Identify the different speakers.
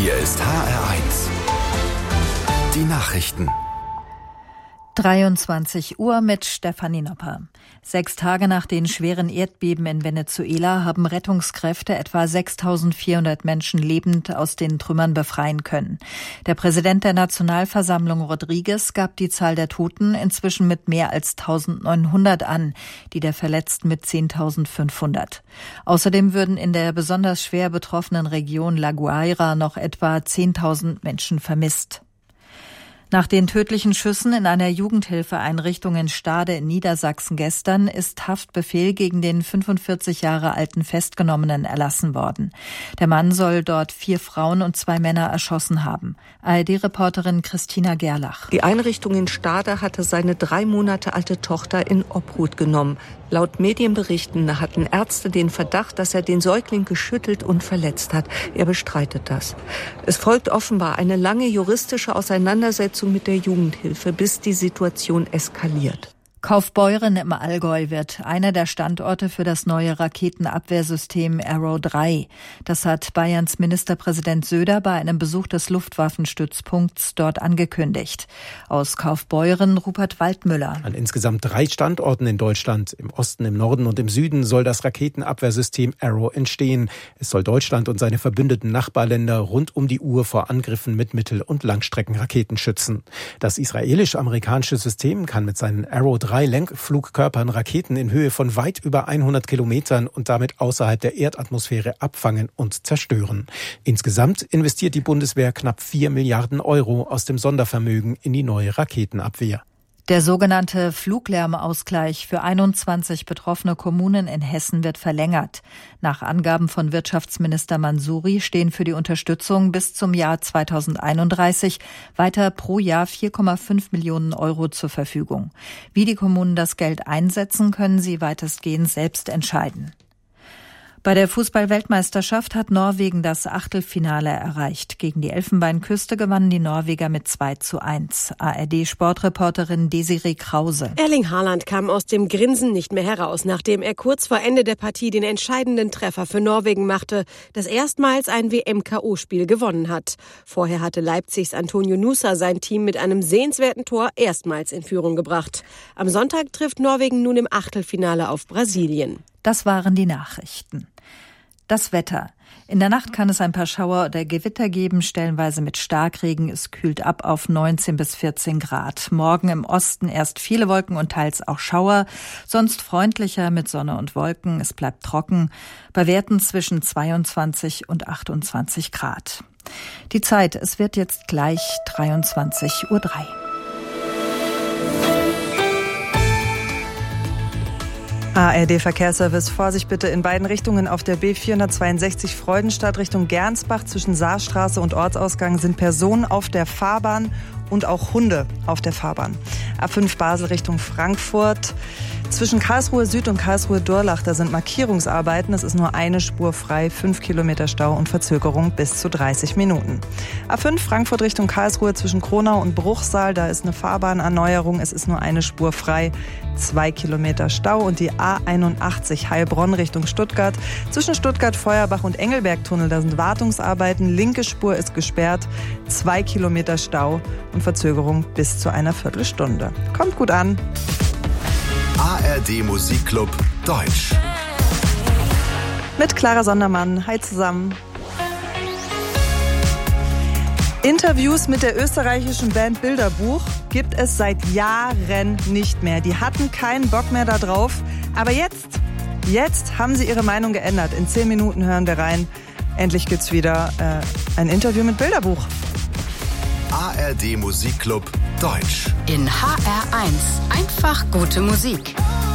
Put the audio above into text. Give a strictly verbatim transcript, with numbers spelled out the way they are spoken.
Speaker 1: Hier ist H R eins. Die Nachrichten.
Speaker 2: dreiundzwanzig Uhr mit Stefanie Nopper. Sechs Tage nach den schweren Erdbeben in Venezuela haben Rettungskräfte etwa sechstausendvierhundert Menschen lebend aus den Trümmern befreien können. Der Präsident der Nationalversammlung Rodriguez gab die Zahl der Toten inzwischen mit mehr als eintausendneunhundert an, die der Verletzten mit zehntausendfünfhundert. Außerdem würden in der besonders schwer betroffenen Region La Guaira noch etwa zehntausend Menschen vermisst. Nach den tödlichen Schüssen in einer Jugendhilfeeinrichtung in Stade in Niedersachsen gestern ist Haftbefehl gegen den fünfundvierzig Jahre alten Festgenommenen erlassen worden. Der Mann soll dort vier Frauen und zwei Männer erschossen haben. A R D-Reporterin Christina Gerlach.
Speaker 3: Die Einrichtung in Stade hatte seine drei Monate alte Tochter in Obhut genommen. Laut Medienberichten hatten Ärzte den Verdacht, dass er den Säugling geschüttelt und verletzt hat. Er bestreitet das. Es folgt offenbar eine lange juristische Auseinandersetzung mit der Jugendhilfe, bis die Situation eskaliert.
Speaker 2: Kaufbeuren im Allgäu wird einer der Standorte für das neue Raketenabwehrsystem Arrow drei. Das hat Bayerns Ministerpräsident Söder bei einem Besuch des Luftwaffenstützpunkts dort angekündigt. Aus Kaufbeuren Rupert Waldmüller.
Speaker 4: An insgesamt drei Standorten in Deutschland, im Osten, im Norden und im Süden, soll das Raketenabwehrsystem Arrow entstehen. Es soll Deutschland und seine verbündeten Nachbarländer rund um die Uhr vor Angriffen mit Mittel- und Langstreckenraketen schützen. Das israelisch-amerikanische System kann mit seinen Arrow drei Lenkflugkörpern Raketen in Höhe von weit über hundert Kilometern und damit außerhalb der Erdatmosphäre abfangen und zerstören. Insgesamt investiert die Bundeswehr knapp vier Milliarden Euro aus dem Sondervermögen in die neue Raketenabwehr.
Speaker 2: Der sogenannte Fluglärmausgleich für einundzwanzig betroffene Kommunen in Hessen wird verlängert. Nach Angaben von Wirtschaftsminister Mansouri stehen für die Unterstützung bis zum Jahr zweitausendeinunddreißig weiter pro Jahr vier Komma fünf Millionen Euro zur Verfügung. Wie die Kommunen das Geld einsetzen, können sie weitestgehend selbst entscheiden. Bei der Fußball-Weltmeisterschaft hat Norwegen das Achtelfinale erreicht. Gegen die Elfenbeinküste gewannen die Norweger mit zwei zu eins. A R D-Sportreporterin Desiree Krause.
Speaker 5: Erling Haaland kam aus dem Grinsen nicht mehr heraus, nachdem er kurz vor Ende der Partie den entscheidenden Treffer für Norwegen machte, das erstmals ein W M-K O-Spiel gewonnen hat. Vorher hatte Leipzigs Antonio Nusa sein Team mit einem sehenswerten Tor erstmals in Führung gebracht. Am Sonntag trifft Norwegen nun im Achtelfinale auf Brasilien.
Speaker 2: Das waren die Nachrichten. Das Wetter. In der Nacht kann es ein paar Schauer oder Gewitter geben, stellenweise mit Starkregen. Es kühlt ab auf neunzehn bis vierzehn Grad. Morgen im Osten erst viele Wolken und teils auch Schauer, sonst freundlicher mit Sonne und Wolken. Es bleibt trocken, bei Werten zwischen zweiundzwanzig und achtundzwanzig Grad. Die Zeit, es wird jetzt gleich dreiundzwanzig Uhr drei.
Speaker 6: A R D-Verkehrsservice, Vorsicht bitte in beiden Richtungen. Auf der B vierhundertzweiundsechzig Freudenstadt Richtung Gernsbach zwischen Saarstraße und Ortsausgang sind Personen auf der Fahrbahn und auch Hunde auf der Fahrbahn. A fünf Basel Richtung Frankfurt. Zwischen Karlsruhe Süd und Karlsruhe Durlach, da sind Markierungsarbeiten. Es ist nur eine Spur frei, fünf Kilometer Stau und Verzögerung bis zu dreißig Minuten. A fünf Frankfurt Richtung Karlsruhe zwischen Kronau und Bruchsal, da ist eine Fahrbahnerneuerung. Es ist nur eine Spur frei, zwei Kilometer Stau. Und die A einundachtzig Heilbronn Richtung Stuttgart. Zwischen Stuttgart, Feuerbach und Engelbergtunnel, da sind Wartungsarbeiten. Linke Spur ist gesperrt, zwei Kilometer Stau und Verzögerung bis zu einer Viertelstunde. Kommt gut an.
Speaker 1: A R D Musikclub Deutsch.
Speaker 6: Mit Clara Sondermann. Hi zusammen. Interviews mit der österreichischen Band Bilderbuch gibt es seit Jahren nicht mehr. Die hatten keinen Bock mehr da drauf. Aber jetzt, jetzt haben sie ihre Meinung geändert. In zehn Minuten hören wir rein. Endlich gibt's wieder äh, ein Interview mit Bilderbuch.
Speaker 1: A R D Musikclub Deutsch.
Speaker 7: In H R eins. Einfach gute Musik.